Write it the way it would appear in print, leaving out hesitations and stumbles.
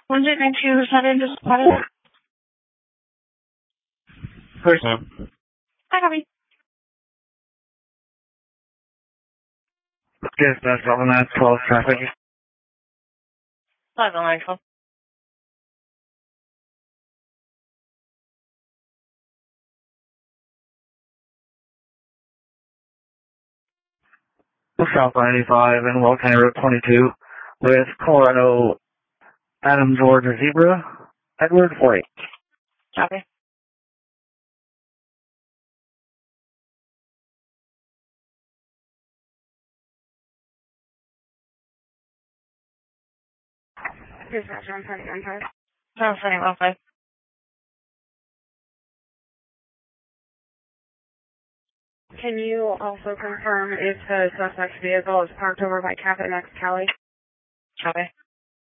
192 headed to spotted. First name. Hi, copy. Yes, that's all in that 12 traffic. 50912. South 95 and Will County Route 22 with Colorado Adam Georgia Zebra, Edward 48. Copy. Dispatch 115. 715. Can you also confirm if the suspect's vehicle is parked over by Cabot Next Cali? Copy.